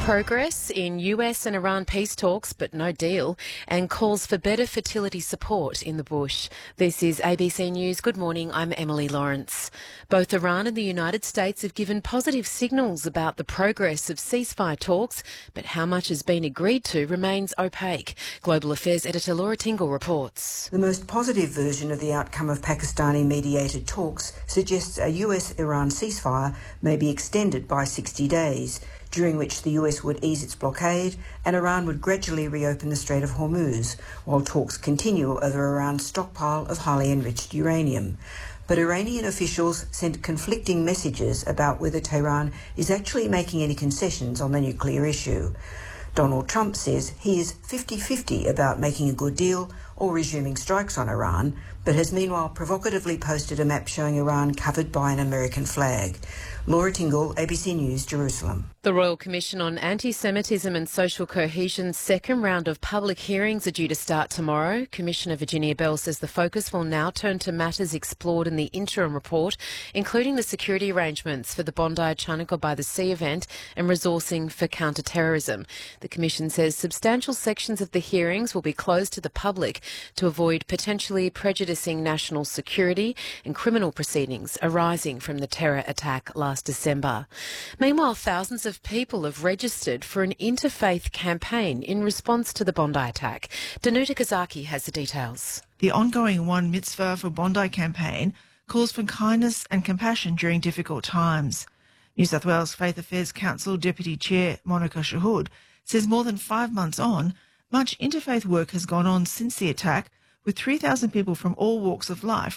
Progress in US and Iran peace talks, but no deal, and calls for better fertility support in the bush. This is ABC News. Good morning, I'm Emily Lawrence. Both Iran and the United States have given positive signals about the progress of ceasefire talks, but how much has been agreed to remains opaque. Global Affairs editor Laura Tingle reports. The most positive version of the outcome of Pakistani-mediated talks suggests a US-Iran ceasefire may be extended by 60 days, during which the US would ease its blockade and Iran would gradually reopen the Strait of Hormuz, while talks continue over Iran's stockpile of highly enriched uranium. But Iranian officials sent conflicting messages about whether Tehran is actually making any concessions on the nuclear issue. Donald Trump says he is 50-50 about making a good deal or resuming strikes on Iran, but has meanwhile provocatively posted a map showing Iran covered by an American flag. Laura Tingle, ABC News, Jerusalem. The Royal Commission on Anti-Semitism and Social Cohesion's second round of public hearings are due to start tomorrow. Commissioner Virginia Bell says the focus will now turn to matters explored in the interim report, including the security arrangements for the Bondi-Chunaqa by the Sea event and resourcing for counter-terrorism. The Commission says substantial sections of the hearings will be closed to the public to avoid potentially prejudicing national security and criminal proceedings arising from the terror attack last December. Meanwhile, thousands of people have registered for an interfaith campaign in response to the Bondi attack. Danuta Kazaki has the details. The ongoing One Mitzvah for Bondi campaign calls for kindness and compassion during difficult times. New South Wales Faith Affairs Council Deputy Chair Monica Shahud says more than 5 months on, much interfaith work has gone on since the attack, with 3,000 people from all walks of life